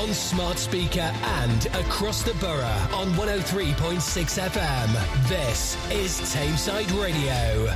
on smart speaker and across the borough on 103.6 FM. This is Tameside Radio.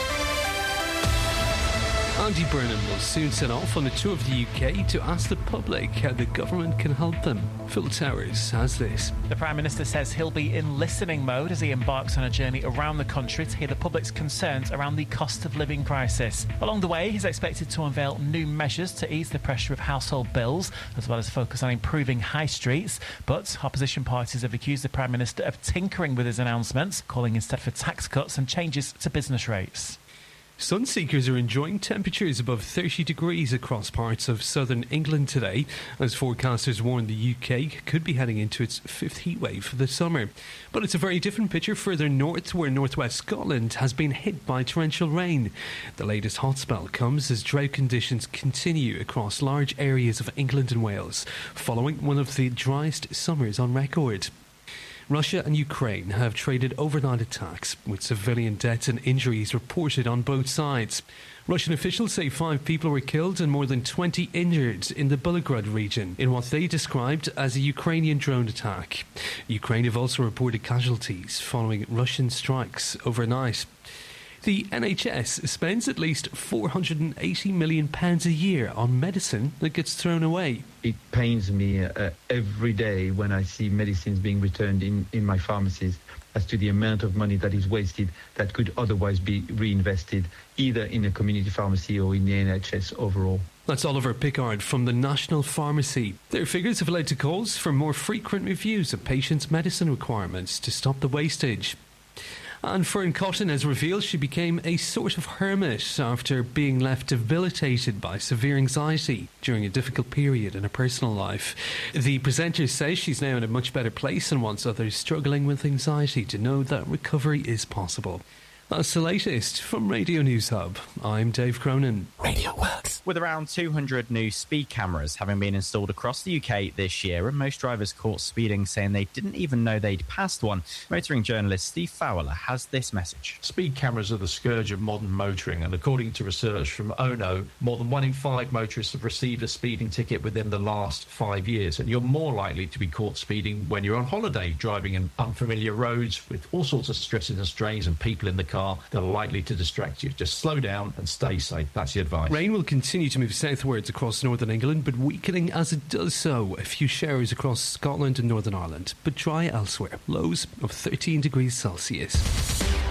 Andy Burnham will soon set off on a tour of the UK to ask the public how the government can help them. Phil Towers has this. The Prime Minister says he'll be in listening mode as he embarks on a journey around the country to hear the public's concerns around the cost of living crisis. Along the way, he's expected to unveil new measures to ease the pressure of household bills, as well as focus on improving high streets. But opposition parties have accused the Prime Minister of tinkering with his announcements, calling instead for tax cuts and changes to business rates. Sun seekers are enjoying temperatures above 30 degrees across parts of southern England today, as forecasters warn the UK could be heading into its fifth heatwave for the summer. But it's a very different picture further north, where northwest Scotland has been hit by torrential rain. The latest hot spell comes as drought conditions continue across large areas of England and Wales, following one of the driest summers on record. Russia and Ukraine have traded overnight attacks, with civilian deaths and injuries reported on both sides. Russian officials say 5 people were killed and more than 20 injured in the Belgorod region in what they described as a Ukrainian drone attack. Ukraine have also reported casualties following Russian strikes overnight. The NHS spends at least £480 million a year on medicine that gets thrown away. It pains me every day when I see medicines being returned in my pharmacies as to the amount of money that is wasted that could otherwise be reinvested either in a community pharmacy or in the NHS overall. That's Oliver Pickard from the National Pharmacy. Their figures have led to calls for more frequent reviews of patients' medicine requirements to stop the wastage. And Fern Cotton has revealed she became a sort of hermit after being left debilitated by severe anxiety during a difficult period in her personal life. The presenter says she's now in a much better place and wants others struggling with anxiety to know that recovery is possible. That's the latest from Radio News Hub. I'm Dave Cronin. Radio Works. With around 200 new speed cameras having been installed across the UK this year, and most drivers caught speeding saying they didn't even know they'd passed one, motoring journalist Steve Fowler has this message. Speed cameras are the scourge of modern motoring, and according to research from ONO, more than 1 in 5 motorists have received a speeding ticket within the last 5 years, and you're more likely to be caught speeding when you're on holiday, driving in unfamiliar roads with all sorts of stresses and strains and people in the car that are likely to distract you. Just slow down and stay safe. That's the advice. Rain will continue to move southwards across northern England, but weakening as it does so. A few showers across Scotland and Northern Ireland, but dry elsewhere. Lows of 13 degrees Celsius.